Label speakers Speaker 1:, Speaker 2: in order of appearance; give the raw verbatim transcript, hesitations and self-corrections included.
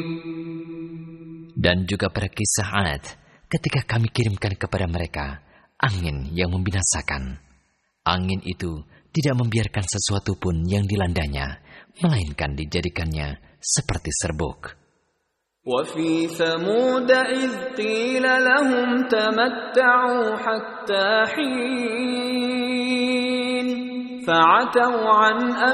Speaker 1: Dan juga pada kisah Ad, ketika kami kirimkan kepada mereka angin yang membinasakan. Angin itu tidak membiarkan sesuatu pun yang dilandanya, melainkan dijadikannya seperti serbuk.
Speaker 2: وَفِي ثَمُودَ إِذْ قِيلَ لَهُمْ تَمَتَّعُوا حَتَّى حِينٍ فَعَتَوْا عَنْ